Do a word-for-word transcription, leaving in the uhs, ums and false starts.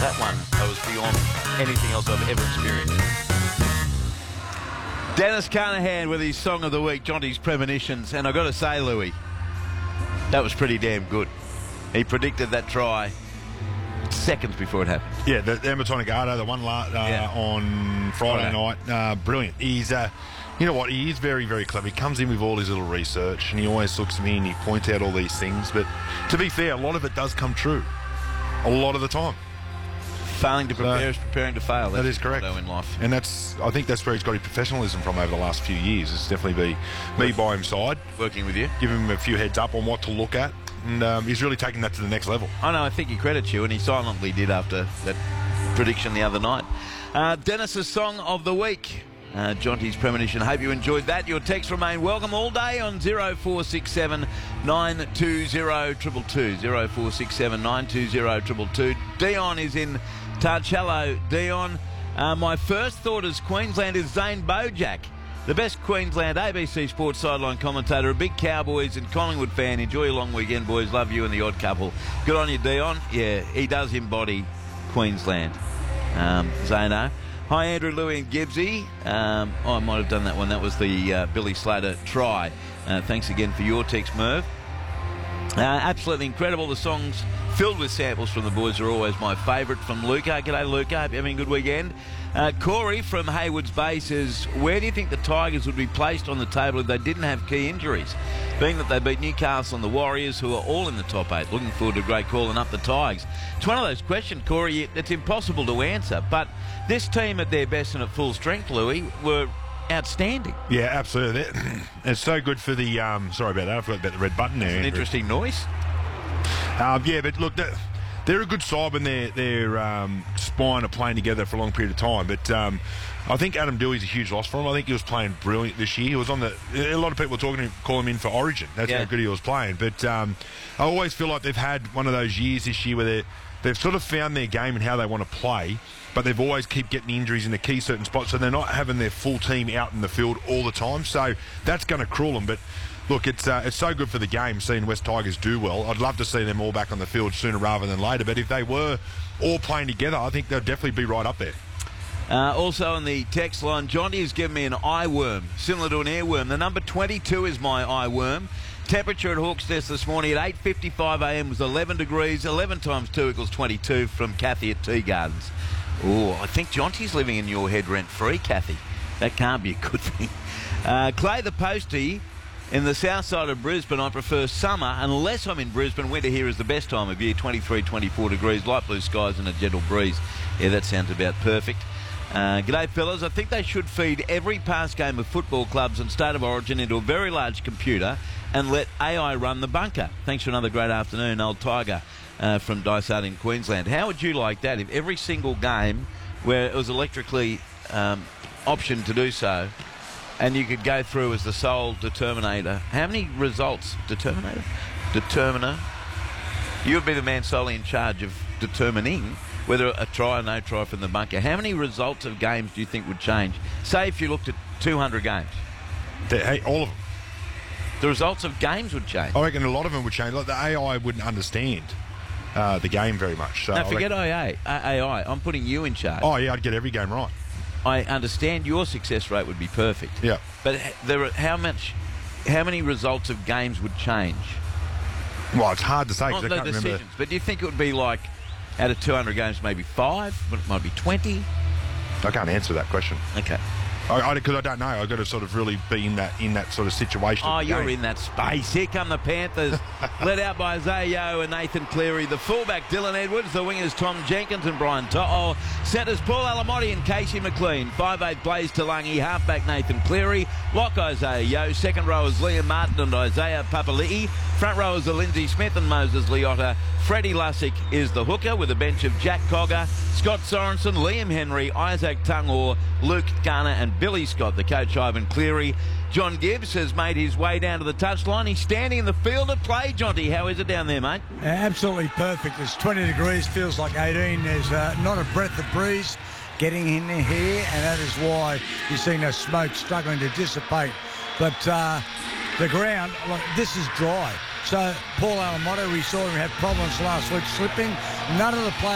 That one, I was beyond anything else I've ever experienced. Dennis Carnahan with his Song of the Week, Jonty's Premonitions. And I've got to say, Louis, that was pretty damn good. He predicted that try seconds before it happened. Yeah, the, the Embotonigato, the one la, uh, yeah. on Friday, Friday. night, uh, brilliant. He's, uh, you know what, he is very, very clever. He comes in with all his little research and he always looks at me and he points out all these things. But to be fair, a lot of it does come true. A lot of the time. Failing to prepare is so, preparing to fail. That's that is correct. In life. And that's, I think that's where he's got his professionalism from over the last few years. It's definitely be me by his side. Working with you. Give him a few heads up on what to look at. And um, he's really taking that to the next level. I know, I think he credits you, and he silently did after that prediction the other night. Uh, Dennis's Song of the Week. Uh, Jonty's Premonition. Hope you enjoyed that. Your texts remain welcome all day on zero four six seven nine two zero two two two. zero four six seven nine two zero two two two. Dion is in touch. Hello, Dion. Uh, my first thought as Queensland is Zane Bojack, the best Queensland A B C Sports sideline commentator, a big Cowboys and Collingwood fan. Enjoy your long weekend, boys. Love you and the odd couple. Good on you, Dion. Yeah, he does embody Queensland. Um, Zano. Hi, Andrew, Louie and Gibbsy. Um, oh, I might have done that one. That was the uh, Billy Slater try. Uh, thanks again for your text, Merv. Uh, absolutely incredible. The songs filled with samples from the boys are always my favourite. From Luca. G'day, Luca. Hope you're having a good weekend. Uh, Corey from Haywards Bay says, where do you think the Tigers would be placed on the table if they didn't have key injuries? Being that they beat Newcastle and the Warriors, who are all in the top eight. Looking forward to a great call and up the Tigers. It's one of those questions, Corey, it's impossible to answer. But this team at their best and at full strength, Louis, were outstanding. Yeah, absolutely. It's so good for the... Um, sorry about that. I forgot about the red button there, It's an Andrew. interesting noise. Um, yeah, but look... The, They're a good side when their their um, spine are playing together for a long period of time. But um, I think Adam Dewey's a huge loss for him. I think he was playing brilliant this year. He was on the. A lot of people were talking to him, call him in for Origin. That's yeah. how good he was playing. But um, I always feel like they've had one of those years this year where they've sort of found their game and how they want to play. But they've always keep getting injuries in the key certain spots, so they're not having their full team out in the field all the time. So that's going to cruel them. But look, it's uh, it's so good for the game seeing West Tigers do well. I'd love to see them all back on the field sooner rather than later. But if they were all playing together, I think they'd definitely be right up there. Uh, also on the text line, Jonty has given me an eye worm, similar to an earworm. The number twenty-two is my eye worm. Temperature at Hawks Nest this morning at eight fifty-five a m was eleven degrees. eleven times two equals twenty-two from Kathy at Tea Gardens. Oh, I think Jonty's living in your head rent-free, Kathy. That can't be a good thing. Uh, Clay the Postie, in the south side of Brisbane, I prefer summer unless I'm in Brisbane. Winter here is the best time of year, twenty-three, twenty-four degrees, light blue skies and a gentle breeze. Yeah, that sounds about perfect. Uh, g'day, fellas. I think they should feed every past game of football clubs and State of Origin into a very large computer and let A I run the bunker. Thanks for another great afternoon, Old Tiger uh, from Dysart in Queensland. How would you like that if every single game where it was electrically um, optioned to do so and you could go through as the sole determinator? How many results? Determinator? Determiner? You would be the man solely in charge of determining whether a try or no try from the bunker. How many results of games do you think would change? Say if you looked at two hundred games. The, hey, all of them. The results of games would change. I reckon a lot of them would change. Like the A I wouldn't understand uh, the game very much. So now, I forget reckon... A I. A I. I'm putting you in charge. Oh, yeah, I'd get every game right. I understand your success rate would be perfect. Yeah. But there are, how much, how many results of games would change? Well, it's hard to say because Not I the can't decisions, remember. but do you think it would be like out of two hundred games, maybe five? But it might be twenty? I can't answer that question. Okay. Because I, I, I don't know. I've got to sort of really be in that in that sort of situation. Oh, of the you're game. in that space. Here come the Panthers, led out by Isaiah Yeo and Nathan Cleary. The fullback, Dylan Edwards. The wingers, Tom Jenkins and Brian To'o. Centres, Paul Alamotti and Casey McLean. five eight, Blaze Talangi. Halfback, Nathan Cleary. Lock, Isaiah Yeo. Second rowers, Liam Martin and Isaiah Papali'i. Front rowers are Lindsay Smith and Moses Liotta. Freddie Lussick is the hooker with a bench of Jack Cogger, Scott Sorensen, Liam Henry, Isaac Tungor, Luke Garner and Billy Scott. The coach, Ivan Cleary. John Gibbs has made his way down to the touchline. He's standing in the field of play. Jonty, how is it down there, mate? Uh, absolutely perfect. It's twenty degrees, feels like eighteen. There's uh, not a breath of breeze getting in here, and that is why you're seeing the smoke struggling to dissipate. But uh, the ground, look, this is dry. So Paul Alamotti, we saw him have problems last week slipping. None of the players